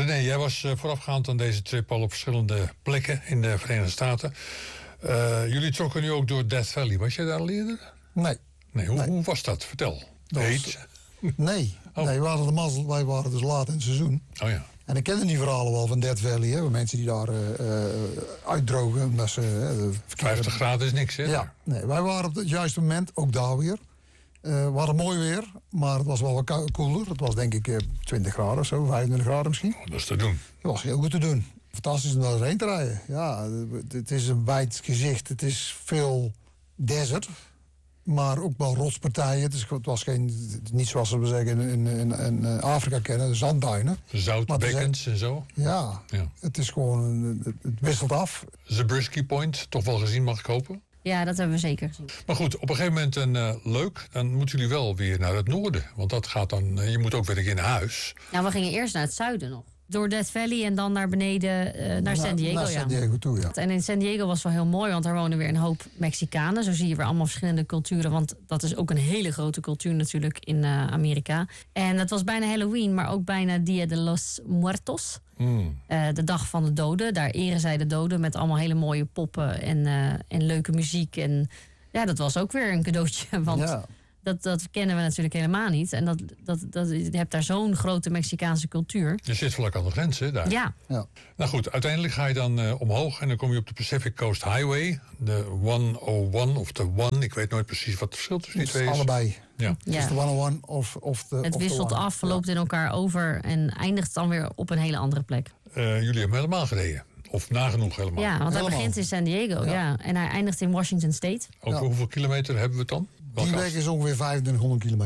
René, jij was voorafgaand aan deze trip al op verschillende plekken in de Verenigde Staten. Jullie trokken nu ook door Death Valley. Was jij daar al eerder? Nee. Hoe was dat? Vertel. Heet? Nee, we hadden de mazzel. Wij waren dus laat in het seizoen. Oh ja. En ik kende die verhalen wel van Death Valley. Hè, mensen die daar uitdrogen. Omdat ze, 50 graden is niks, hè? Ja, nee, wij waren op het juiste moment, ook daar weer. We hadden mooi weer, maar het was wel wat koeler. Het was denk ik 20 graden of zo, 25 graden misschien. Oh, dat is te doen. Dat was heel goed te doen. Fantastisch om daarheen te rijden. Ja, het is een wijd gezicht. Het is veel desert. Maar ook wel rotspartijen. Het was niet zoals we zeggen in Afrika kennen, de zandduinen. Zoutbekkens en zo. Ja, het is gewoon, het wisselt af. Zabriskie Point, toch wel gezien, mag ik hopen? Ja, dat hebben we zeker gezien. Maar goed, op een gegeven moment leuk. Dan moeten jullie wel weer naar het noorden. Want dat gaat dan, je moet ook weer in huis. Nou, we gingen eerst naar het zuiden nog. Door Death Valley en dan naar beneden naar San Diego. Naar San Diego toe, ja. En in San Diego was wel heel mooi, want daar wonen weer een hoop Mexicanen. Zo zie je weer allemaal verschillende culturen, want dat is ook een hele grote cultuur natuurlijk in Amerika. En het was bijna Halloween, maar ook bijna Dia de los Muertos. De dag van de doden. Daar eren zij de doden met allemaal hele mooie poppen en leuke muziek. En ja, dat was ook weer een cadeautje, want... Ja. Dat kennen we natuurlijk helemaal niet. En je hebt daar zo'n grote Mexicaanse cultuur. Je zit vlak aan de grens, hè, daar. Ja. Nou goed, uiteindelijk ga je dan omhoog en dan kom je op de Pacific Coast Highway. De 101 of de One. Ik weet nooit precies wat het verschil tussen die twee is. Allebei. Ja. Het is de 101 of de... Het wisselt af, loopt in elkaar over en eindigt dan weer op een hele andere plek. Jullie hebben helemaal gereden. Of nagenoeg helemaal. Ja, want hij begint in San Diego. Ja. En hij eindigt in Washington State. Over hoeveel kilometer hebben we het dan? Die weg is ongeveer 2500 kilometer.